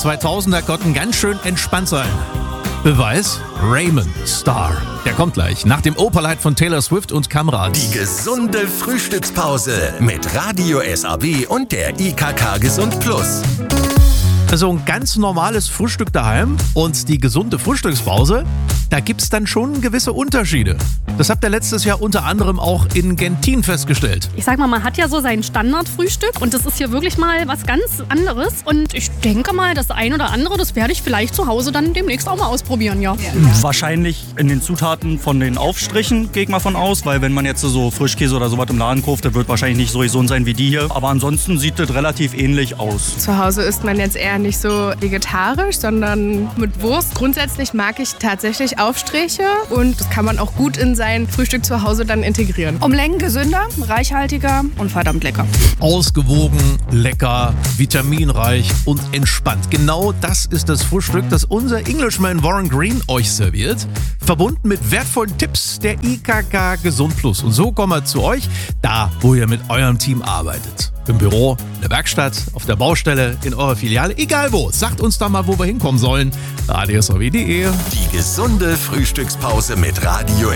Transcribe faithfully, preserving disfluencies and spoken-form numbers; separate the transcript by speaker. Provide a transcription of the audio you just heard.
Speaker 1: zweitausender konnten ganz schön entspannt sein. Beweis? Raymond Star. Der kommt gleich nach dem Operlight von Taylor Swift und Kamrat.
Speaker 2: Die gesunde Frühstückspause mit Radio S A B und der I K K Gesund Plus.
Speaker 1: Also ein ganz normales Frühstück daheim und die gesunde Frühstückspause, da gibt's dann schon gewisse Unterschiede. Das habt ihr letztes Jahr unter anderem auch in Gentin festgestellt.
Speaker 3: Ich sag mal, man hat ja so sein Standardfrühstück und das ist hier wirklich mal was ganz anderes. Und ich denke mal, das ein oder andere, das werde ich vielleicht zu Hause dann demnächst auch mal ausprobieren, ja.
Speaker 4: Wahrscheinlich in den Zutaten von den Aufstrichen, gehe ich mal von aus, weil wenn man jetzt so Frischkäse oder sowas im Laden kauft, der wird wahrscheinlich nicht so gesund sein wie die hier. Aber ansonsten sieht das relativ ähnlich aus.
Speaker 5: Zu Hause isst man jetzt eher nicht so vegetarisch, sondern mit Wurst. Grundsätzlich mag ich tatsächlich Aufstriche und das kann man auch gut in sein Frühstück zu Hause dann integrieren.
Speaker 6: Um Längen gesünder, reichhaltiger und verdammt lecker.
Speaker 1: Ausgewogen, lecker, vitaminreich und entspannt. Genau das ist das Frühstück, das unser Englishman Warren Green euch serviert. Verbunden mit wertvollen Tipps der I K K Gesund Plus. Und so kommen wir zu euch, da wo ihr mit eurem Team arbeitet. Im Büro, in der Werkstatt, auf der Baustelle, in eurer Filiale, egal wo. Sagt uns doch mal, wo wir hinkommen sollen. radio s a b punkt d e.
Speaker 2: Die gesunde Frühstückspause mit Radio